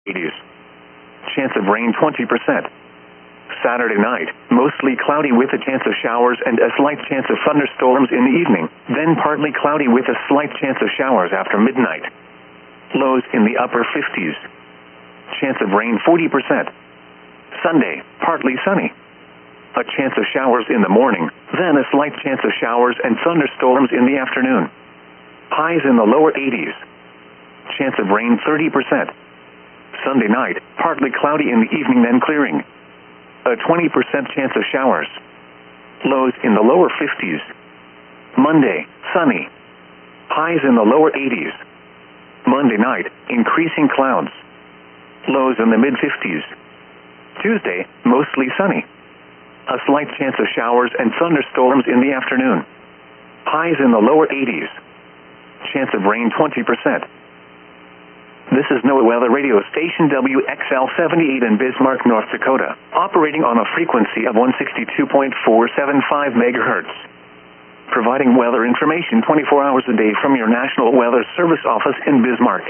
80s. Chance of rain 20%. Saturday night, mostly cloudy with a chance of showers and a slight chance of thunderstorms in the evening, then partly cloudy with a slight chance of showers after midnight. Lows in the upper 50s. Chance of rain 40%. Sunday, partly sunny. A chance of showers in the morning, then a slight chance of showers and thunderstorms in the afternoon. Highs in the lower 80s. Chance of rain 30%. Sunday night, partly cloudy in the evening then clearing. A 20% chance of showers. Lows in the lower 50s. Monday, sunny. Highs in the lower 80s. Monday night, increasing clouds. Lows in the mid-50s. Tuesday, mostly sunny. A slight chance of showers and thunderstorms in the afternoon. Highs in the lower 80s. Chance of rain 20%. This is NOAA Weather Radio Station WXL-78 in Bismarck, North Dakota, operating on a frequency of 162.475 megahertz. Providing weather information 24 hours a day from your National Weather Service office in Bismarck.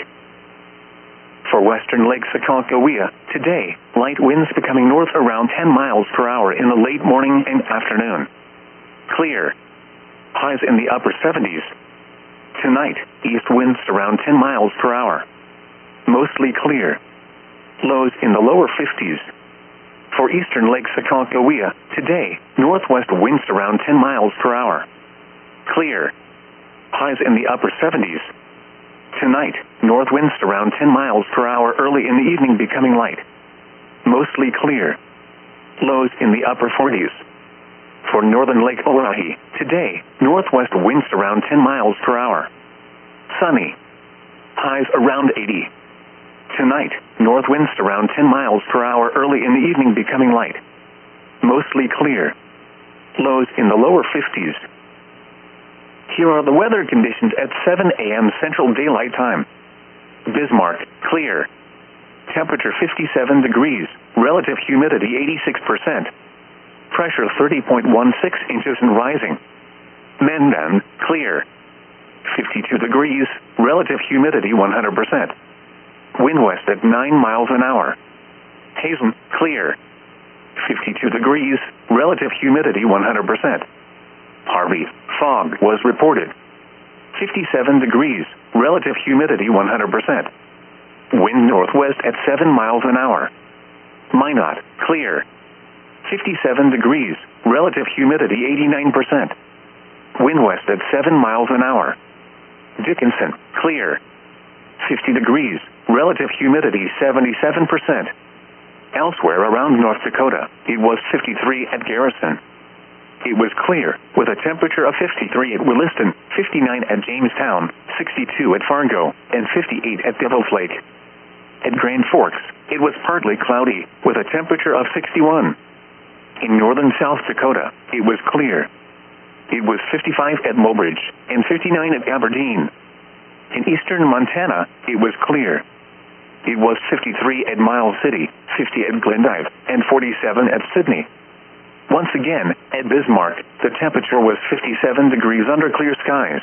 For western Lake Aconcagua, today, light winds becoming north around 10 miles per hour in the late morning and afternoon. Clear. Highs in the upper 70s. Tonight, east winds around 10 miles per hour. Mostly clear. Lows in the lower 50s. For eastern Lake Aconcagua, today, northwest winds around 10 miles per hour. Clear. Highs in the upper 70s. Tonight, north winds around 10 miles per hour early in the evening becoming light. Mostly clear. Lows in the upper 40s. For northern Lake Oahe, today, northwest winds around 10 miles per hour. Sunny. Highs around 80. Tonight, north winds around 10 miles per hour early in the evening becoming light. Mostly clear. Lows in the lower 50s. Here are the weather conditions at 7 a.m. Central Daylight Time. Bismarck, clear. Temperature 57 degrees, relative humidity 86%. Pressure 30.16 inches and rising. Mandan, clear. 52 degrees, relative humidity 100%. Wind west at 9 miles an hour. Hazen, clear. 52 degrees, relative humidity 100%. Harvey, fog was reported. 57 degrees, relative humidity 100%. Wind northwest at 7 miles an hour. Minot, clear. 57 degrees, relative humidity 89%. Wind west at 7 miles an hour. Dickinson, clear. 50 degrees, relative humidity 77%. Elsewhere around North Dakota, it was 53 at Garrison. It was clear, with a temperature of 53 at Williston, 59 at Jamestown, 62 at Fargo, and 58 at Devil's Lake. At Grand Forks, it was partly cloudy, with a temperature of 61. In northern South Dakota, it was clear. It was 55 at Mobridge, and 59 at Aberdeen. In eastern Montana, it was clear. It was 53 at Miles City, 50 at Glendive, and 47 at Sydney. Once again, at Bismarck, the temperature was 57 degrees under clear skies.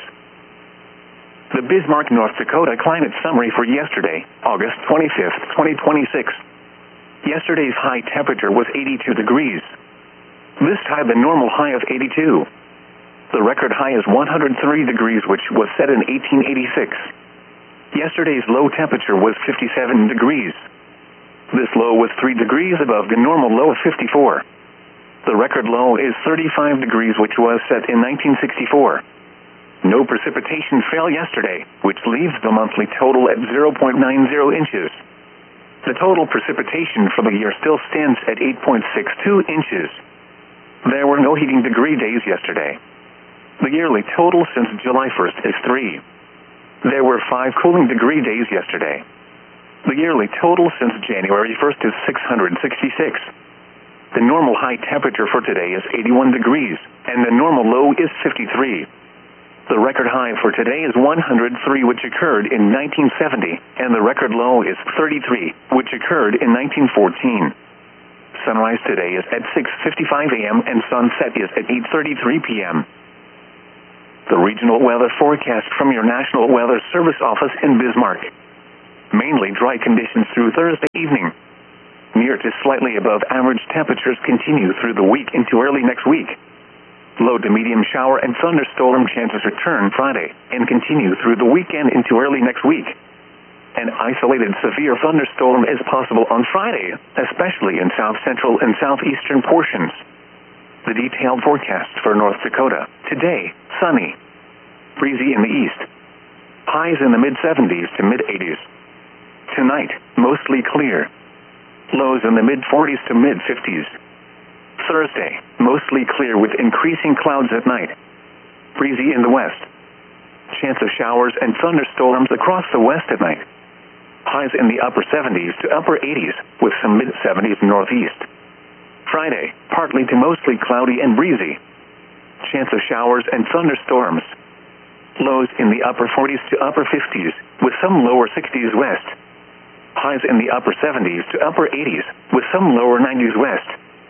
The Bismarck, North Dakota climate summary for yesterday, August 25th, 2026. Yesterday's high temperature was 82 degrees. This time the normal high of 82. The record high is 103 degrees, which was set in 1886. Yesterday's low temperature was 57 degrees. This low was 3 degrees above the normal low of 54. The record low is 35 degrees, which was set in 1964. No precipitation fell yesterday, which leaves the monthly total at 0.90 inches. The total precipitation for the year still stands at 8.62 inches. There were no heating degree days yesterday. The yearly total since July 1st is 3. There were 5 cooling degree days yesterday. The yearly total since January 1st is 666. The normal high temperature for today is 81 degrees, and the normal low is 53. The record high for today is 103, which occurred in 1970, and the record low is 33, which occurred in 1914. Sunrise today is at 6:55 a.m. and sunset is at 8:33 p.m. The regional weather forecast from your National Weather Service office in Bismarck. Mainly dry conditions through Thursday evening. Near to slightly above average temperatures continue through the week into early next week. Low to medium shower and thunderstorm chances return Friday and continue through the weekend into early next week. An isolated severe thunderstorm is possible on Friday, especially in south central and southeastern portions. The detailed forecast for North Dakota. Today, sunny. Breezy in the east. Highs in the mid-70s to mid-80s. Tonight, mostly clear. Lows in the mid-40s to mid-50s. Thursday, mostly clear with increasing clouds at night. Breezy in the west. Chance of showers and thunderstorms across the west at night. Highs in the upper 70s to upper 80s with some mid-70s northeast. Friday, partly to mostly cloudy and breezy. Chance of showers and thunderstorms. Lows in the upper 40s to upper 50s with some lower 60s west. Highs in the upper 70s to upper 80s with some lower 90s west.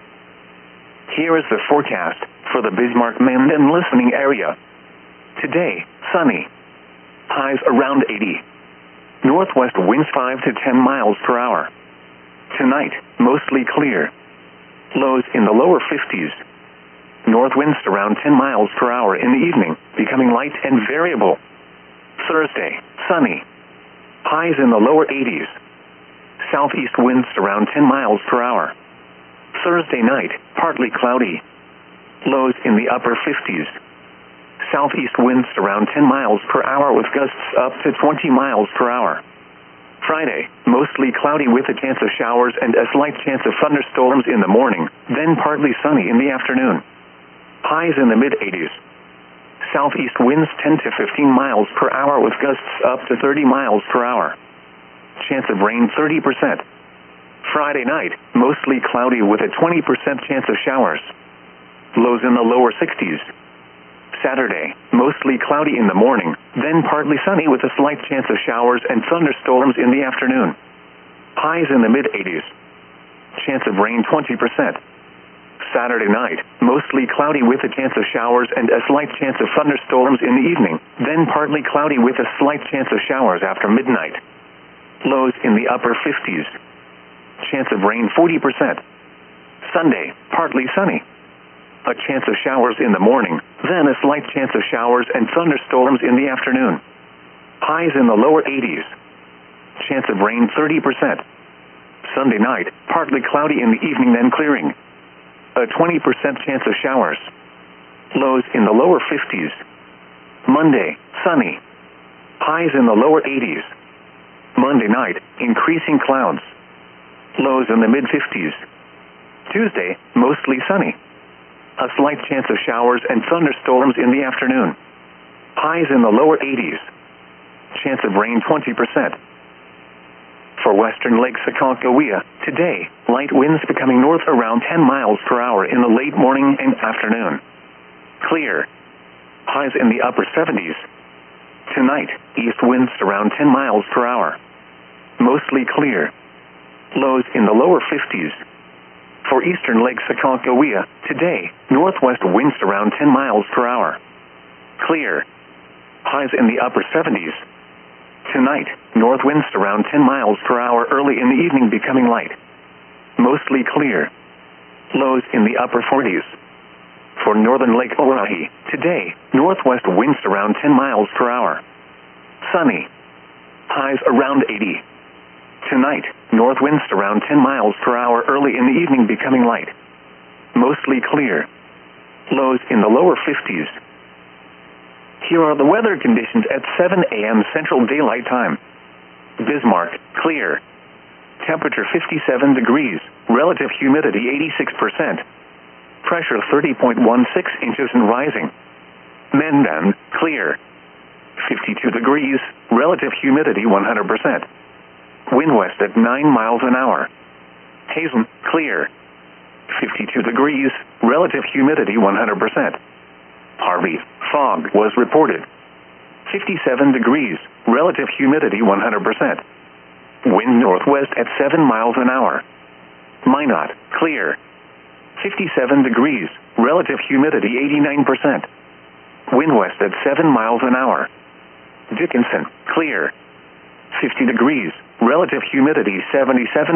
Here is the forecast for the Bismarck-Minden listening area. Today, sunny. Highs around 80. Northwest winds 5 to 10 miles per hour. Tonight, mostly clear. Lows in the lower 50s. North winds around 10 miles per hour in the evening, becoming light and variable. Thursday, sunny. Highs in the lower 80s. Southeast winds around 10 miles per hour. Thursday night, partly cloudy. Lows in the upper 50s. Southeast winds around 10 miles per hour with gusts up to 20 miles per hour. Friday, mostly cloudy with a chance of showers and a slight chance of thunderstorms in the morning, then partly sunny in the afternoon. Highs in the mid-80s. Southeast winds 10 to 15 miles per hour with gusts up to 30 miles per hour. Chance of rain 30%. Friday night, mostly cloudy with a 20% chance of showers. Lows in the lower 60s. Saturday, mostly cloudy in the morning, then partly sunny with a slight chance of showers and thunderstorms in the afternoon. Highs in the mid-80s. Chance of rain 20%. Saturday night, mostly cloudy with a chance of showers and a slight chance of thunderstorms in the evening, then partly cloudy with a slight chance of showers after midnight. Lows in the upper 50s. Chance of rain 40%. Sunday, partly sunny. A chance of showers in the morning, then a slight chance of showers and thunderstorms in the afternoon. Highs in the lower 80s. Chance of rain 30%. Sunday night, partly cloudy in the evening, then clearing. A 20% chance of showers. Lows in the lower 50s. Monday, sunny. Highs in the lower 80s. Monday night, increasing clouds. Lows in the mid-50s. Tuesday, mostly sunny. A slight chance of showers and thunderstorms in the afternoon. Highs in the lower 80s. Chance of rain 20%. For western Lake Sakonkohea, today, light winds becoming north around 10 miles per hour in the late morning and afternoon. Clear. Highs in the upper 70s. Tonight, east winds around 10 miles per hour. Mostly clear. Lows in the lower 50s. For eastern Lake Sakonkohea, today, northwest winds around 10 miles per hour. Clear. Highs in the upper 70s. Tonight, north winds around 10 miles per hour early in the evening, becoming light. Mostly clear. Lows in the upper 40s. For northern Lake Oahe, today, northwest winds around 10 miles per hour. Sunny. Highs around 80. Tonight, north winds around 10 miles per hour early in the evening, becoming light. Mostly clear. Lows in the lower 50s. Here are the weather conditions at 7 a.m. Central Daylight Time. Bismarck, clear. Temperature 57 degrees, relative humidity 86%. Pressure 30.16 inches and rising. Minden, clear. 52 degrees, relative humidity 100%. Wind west at 9 miles an hour. Hazen, clear. 52 degrees, relative humidity 100%. Harvey, fog was reported. 57 degrees, relative humidity 100%. Wind northwest at 7 miles an hour. Minot, clear. 57 degrees, relative humidity 89%. Wind west at 7 miles an hour. Dickinson, clear. 50 degrees, Relative humidity 77%.